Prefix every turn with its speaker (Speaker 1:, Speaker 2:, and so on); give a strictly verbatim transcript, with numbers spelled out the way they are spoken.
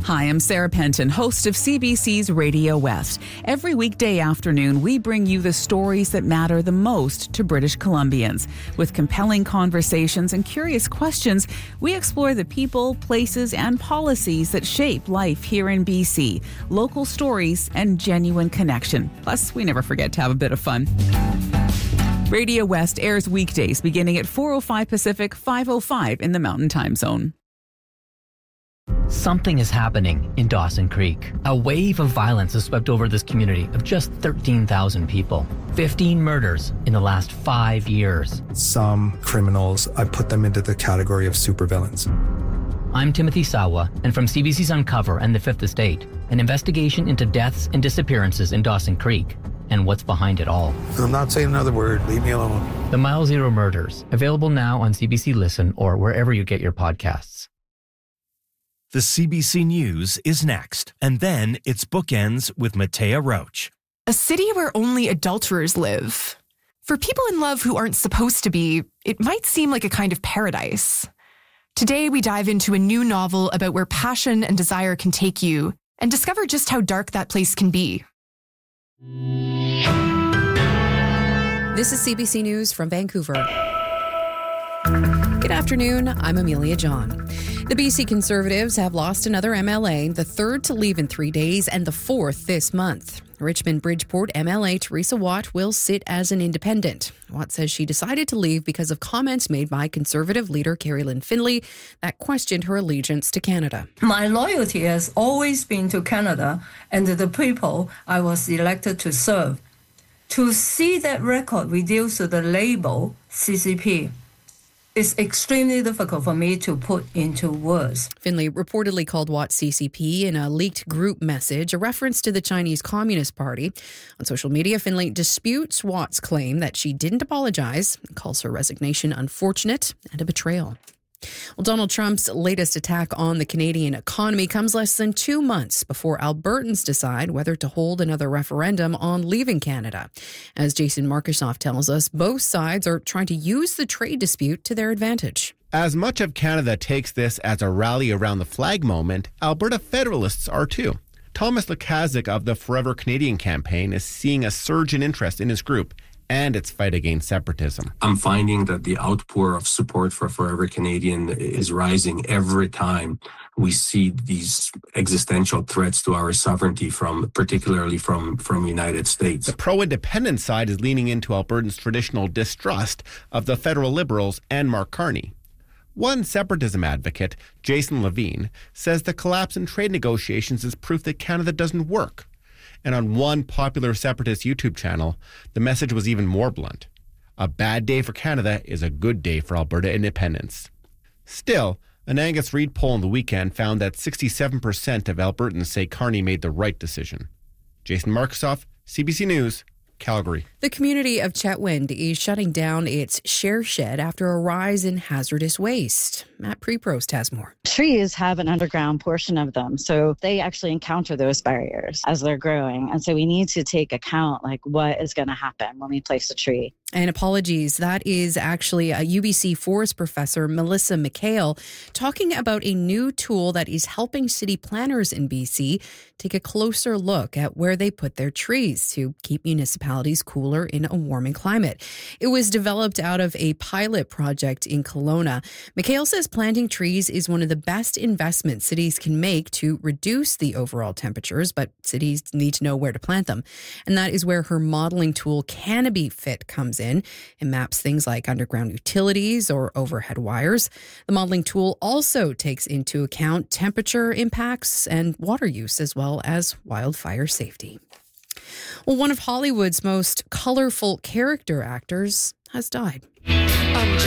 Speaker 1: Hi, I'm Sarah Penton, host of C B C's Radio West. Every weekday afternoon, we bring you the stories that matter the most to British Columbians. With compelling conversations and curious questions, we explore the people, places, and policies that shape life here in B C. Local stories and genuine connection. Plus, we never forget to have a bit of fun. Radio West airs weekdays beginning at four oh five Pacific, five oh five in the Mountain Time Zone.
Speaker 2: Something is happening in Dawson Creek. A wave of violence has swept over this community of just thirteen thousand people. fifteen murders in the last five years.
Speaker 3: Some criminals, I put them into the category of supervillains.
Speaker 2: I'm Timothy Sawa, and from C B C's Uncover and The Fifth Estate, an investigation into deaths and disappearances in Dawson Creek and what's behind it all.
Speaker 4: I'm not saying another word. Leave me alone.
Speaker 2: The Mile Zero Murders, available now on C B C Listen or wherever you get your podcasts.
Speaker 5: The C B C News is next, and then it's Bookends with Matea Roach.
Speaker 6: A city where only adulterers live. For people in love who aren't supposed to be, it might seem like a kind of paradise. Today, we dive into a new novel about where passion and desire can take you and discover just how dark that place can be.
Speaker 7: This is C B C News from Vancouver. Good afternoon, I'm Amelia John. The B C Conservatives have lost another M L A, the third to leave in three days and the fourth this month. Richmond-Bridgeport M L A Teresa Watt will sit as an independent. Watt says she decided to leave because of comments made by Conservative leader Kerry-Lynne Findlay that questioned her allegiance to Canada.
Speaker 8: My loyalty has always been to Canada and to the people I was elected to serve. To see that record reduced to the label C C P, it's extremely difficult for me to put into words.
Speaker 7: Findlay reportedly called Watt C C P in a leaked group message, a reference to the Chinese Communist Party. On social media, Findlay disputes Watt's claim that she didn't apologize and calls her resignation unfortunate and a betrayal. Well, Donald Trump's latest attack on the Canadian economy comes less than two months before Albertans decide whether to hold another referendum on leaving Canada. As Jason Markusoff tells us, both sides are trying to use the trade dispute to their advantage.
Speaker 9: As much of Canada takes this as a rally around the flag moment, Alberta Federalists are too. Thomas Lukaszuk of the Forever Canadian campaign is seeing a surge in interest in his group and its fight against separatism.
Speaker 10: I'm finding that the outpour of support for Forever Canadian is rising every time we see these existential threats to our sovereignty from, particularly from, from the United States.
Speaker 9: The pro-independence side is leaning into Albertans' traditional distrust of the federal Liberals and Mark Carney. One separatism advocate, Jason Levine, says the collapse in trade negotiations is proof that Canada doesn't work. And on one popular separatist YouTube channel, the message was even more blunt. A bad day for Canada is a good day for Alberta independence. Still, an Angus Reid poll on the weekend found that sixty-seven percent of Albertans say Carney made the right decision. Jason Markusoff, C B C News, Calgary.
Speaker 7: The community of Chetwynd is shutting down its share shed after a rise in hazardous waste. Matt Preprost has more.
Speaker 11: Trees have an underground portion of them, so they actually encounter those barriers as they're growing. And so we need to take account, like, what is going to happen when we place a tree.
Speaker 7: And apologies, that is actually a U B C forest professor, Melissa McHale, talking about a new tool that is helping city planners in B C take a closer look at where they put their trees to keep municipalities cooler in a warming climate. It was developed out of a pilot project in Kelowna. McHale says planting trees is one of the best investments cities can make to reduce the overall temperatures, but cities need to know where to plant them. And that is where her modeling tool, Canopy Fit, comes in and maps things like underground utilities or overhead wires. The modeling tool also takes into account temperature impacts and water use, as well as wildfire safety. Well, one of Hollywood's most colorful character actors has died.